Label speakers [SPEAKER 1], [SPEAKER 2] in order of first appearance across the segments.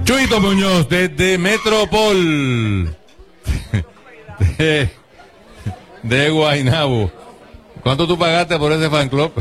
[SPEAKER 1] Chuito Muñoz desde Metropol de Guaynabo. ¿Cuánto tú pagaste por ese fan club?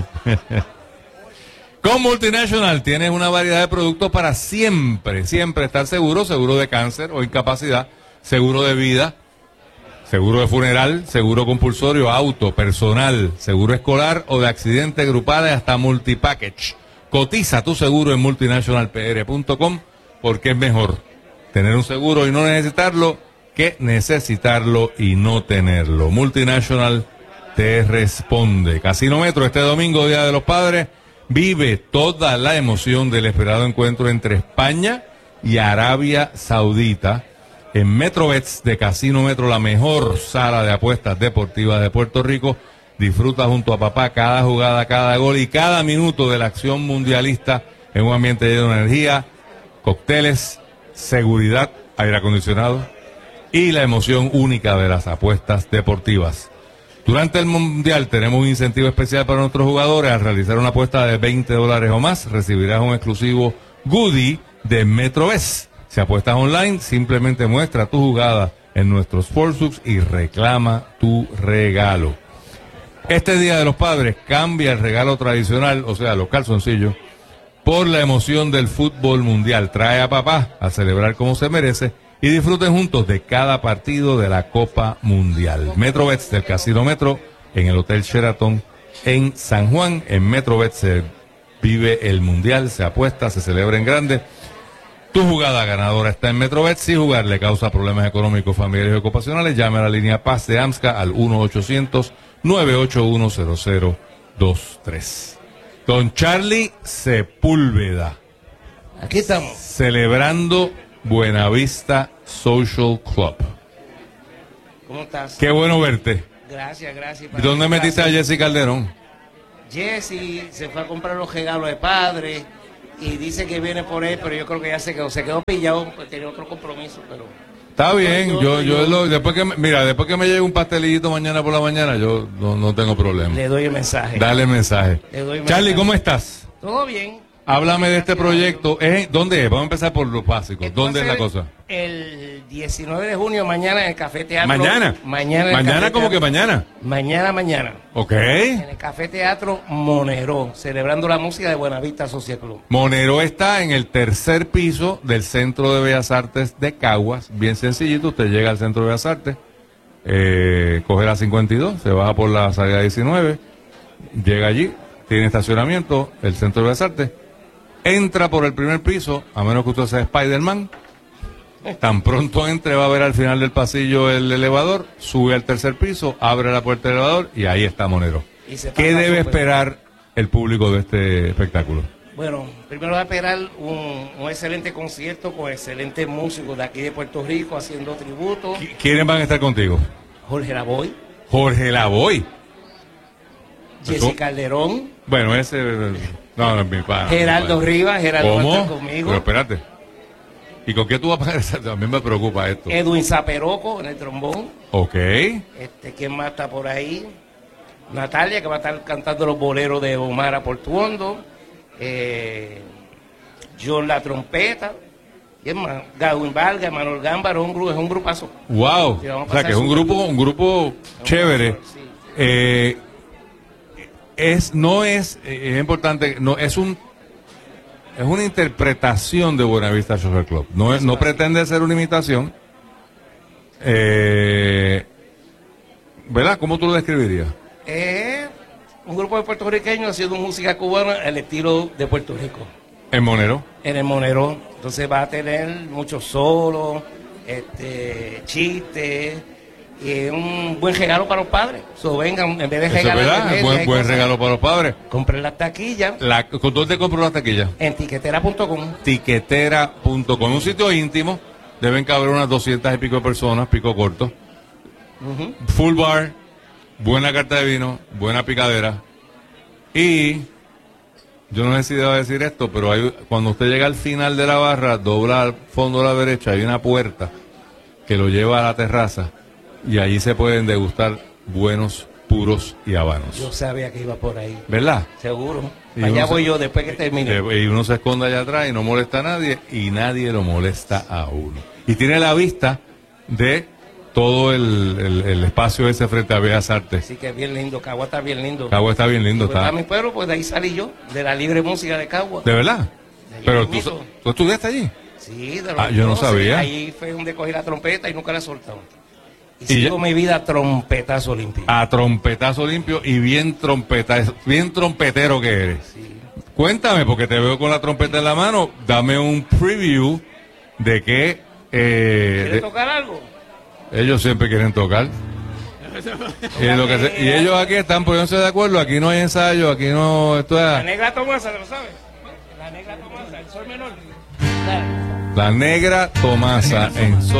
[SPEAKER 1] Con Multinational tienes una variedad de productos para siempre estar seguro. Seguro de cáncer o incapacidad, seguro de vida, seguro de funeral, seguro compulsorio, auto, personal, seguro escolar o de accidentes grupales, hasta multipackage. Cotiza tu seguro en multinationalpr.com, porque es mejor tener un seguro y no necesitarlo que necesitarlo y no tenerlo. Multinational te responde. Casino Metro, este domingo, Día de los Padres, vive toda la emoción del esperado encuentro entre España y Arabia Saudita en Metrobets de Casino Metro, la mejor sala de apuestas deportivas de Puerto Rico. Disfruta junto a papá cada jugada, cada gol y cada minuto de la acción mundialista en un ambiente lleno de energía, cócteles, seguridad, aire acondicionado y la emoción única de las apuestas deportivas. Durante el Mundial tenemos un incentivo especial para nuestros jugadores. Al realizar una apuesta de $20 o más, recibirás un exclusivo goodie de Metrobest. Si apuestas online, simplemente muestra tu jugada en nuestros sportsbooks y reclama tu regalo. Este Día de los Padres cambia el regalo tradicional, o sea, los calzoncillos, por la emoción del fútbol mundial. Trae a papá a celebrar como se merece y disfruten juntos de cada partido de la Copa Mundial. Metrobets del Casino Metro en el Hotel Sheraton en San Juan. En Metrobets se vive el Mundial, se apuesta, se celebra en grande. Tu jugada ganadora está en Metrobets. Si jugar le causa problemas económicos, familiares y ocupacionales, llame a la línea Paz de AMSCA al 1-800-981-0023. Don Charlie Sepúlveda.
[SPEAKER 2] Aquí estamos.
[SPEAKER 1] Celebrando Buenavista Social Club.
[SPEAKER 2] ¿Cómo estás?
[SPEAKER 1] Qué bueno verte.
[SPEAKER 2] Gracias.
[SPEAKER 1] ¿Y dónde metiste a Jessy Calderón?
[SPEAKER 2] Jessy se fue a comprar los regalos de padre y dice que viene por él, pero yo creo que ya se quedó pillado, pues tenía otro compromiso, pero...
[SPEAKER 1] Está bien, después que me llegue un pastelito mañana por la mañana, yo no tengo problema.
[SPEAKER 2] Le doy el mensaje.
[SPEAKER 1] Dale el mensaje. Charlie, ¿cómo estás?
[SPEAKER 2] Todo bien.
[SPEAKER 1] Háblame de este proyecto. ¿Dónde es? Vamos a empezar por lo básico. ¿Dónde es la cosa?
[SPEAKER 2] El 19 de junio, mañana en el Café Teatro.
[SPEAKER 1] ¿Mañana? ¿Mañana como que mañana?
[SPEAKER 2] Mañana.
[SPEAKER 1] Ok.
[SPEAKER 2] En el Café Teatro Monero, celebrando la música de Buenavista Social Club.
[SPEAKER 1] Monero está en el tercer piso del Centro de Bellas Artes de Caguas. Bien sencillito, usted llega al Centro de Bellas Artes, coge la 52, se baja por la salida 19, llega allí, tiene estacionamiento, el Centro de Bellas Artes. Entra por el primer piso, a menos que usted sea Spider-Man. Tan pronto entre, va a ver al final del pasillo el elevador, sube al tercer piso, abre la puerta del elevador y ahí está Monero. ¿Qué debe esperar el público de este espectáculo?
[SPEAKER 2] Bueno, primero va a esperar un excelente concierto con excelentes músicos de aquí de Puerto Rico haciendo tributo.
[SPEAKER 1] ¿Quiénes van a estar contigo?
[SPEAKER 2] Jorge Lavoy. Jessy Calderón.
[SPEAKER 1] Bueno, ese... No, es mi padre.
[SPEAKER 2] Gerardo Rivas, Gerardo va a estar conmigo.
[SPEAKER 1] Pero espérate. ¿Y con qué tú vas a pagar? A mí me preocupa esto.
[SPEAKER 2] Edwin Zaperoco en el trombón.
[SPEAKER 1] Ok.
[SPEAKER 2] ¿Quién más está por ahí? Natalia, que va a estar cantando los boleros de Omar Portuondo. John la trompeta. ¿Quién más? Gawin Vargas, Manuel Gámbaro, es un grupazo.
[SPEAKER 1] Wow. O sea, que es un grupo chévere. Sí. Es importante, es una interpretación de Buenavista Social Club. No pretende ser una imitación. ¿Verdad? ¿Cómo tú lo describirías?
[SPEAKER 2] Un grupo de puertorriqueños haciendo música cubana al estilo de Puerto Rico.
[SPEAKER 1] ¿En Monero?
[SPEAKER 2] En el Monero. Entonces va a tener muchos solos, chistes. Y un buen regalo para los padres. Vengan, en vez de regalar...
[SPEAKER 1] Buen regalo para los padres.
[SPEAKER 2] Compren las taquillas.
[SPEAKER 1] ¿Dónde compro las taquillas?
[SPEAKER 2] En tiquetera.com.
[SPEAKER 1] Tiquetera.com. Un sitio íntimo. Deben caber unas 200 y pico de personas, pico corto. Full bar, buena carta de vino, buena picadera. Y yo no sé si debo decir esto, pero cuando usted llega al final de la barra, dobla al fondo a la derecha, hay una puerta que lo lleva a la terraza. Y allí se pueden degustar buenos puros y habanos.
[SPEAKER 2] Yo sabía que iba por ahí.
[SPEAKER 1] ¿Verdad?
[SPEAKER 2] Seguro.
[SPEAKER 1] Y
[SPEAKER 2] Allá
[SPEAKER 1] uno
[SPEAKER 2] voy
[SPEAKER 1] se-
[SPEAKER 2] yo después que termine.
[SPEAKER 1] Y uno se esconde allá atrás y no molesta a nadie y nadie lo molesta a uno. Y tiene la vista de todo el espacio ese frente a Bellas Artes.
[SPEAKER 2] Así que es bien lindo, Cagua está bien lindo.
[SPEAKER 1] Cagua está bien lindo,
[SPEAKER 2] Pues
[SPEAKER 1] está.
[SPEAKER 2] a mi pueblo, pues de ahí salí yo, de la libre música de Cagua.
[SPEAKER 1] ¿De verdad?
[SPEAKER 2] ahí
[SPEAKER 1] Pero
[SPEAKER 2] mismito.
[SPEAKER 1] tú estudiaste allí.
[SPEAKER 2] Sí, de los
[SPEAKER 1] Yo no
[SPEAKER 2] 12,
[SPEAKER 1] sabía.
[SPEAKER 2] Ahí fue donde cogí la trompeta y nunca la he soltado. Y
[SPEAKER 1] Y
[SPEAKER 2] sigo
[SPEAKER 1] ya-
[SPEAKER 2] mi vida trompetazo limpio.
[SPEAKER 1] A trompetazo limpio y bien bien trompetero que eres. Cuéntame, porque te veo con la trompeta en la mano, dame un preview de que
[SPEAKER 2] ¿Quieres tocar algo?
[SPEAKER 1] ellos siempre quieren tocar. Y ellos aquí están poniéndose de acuerdo, aquí no hay ensayo, aquí no... Esto
[SPEAKER 2] La
[SPEAKER 1] es
[SPEAKER 2] negra Tomasa, ¿lo sabes? La negra Tomasa, el sol menor. Dale.
[SPEAKER 1] la negra Tomasa en sol.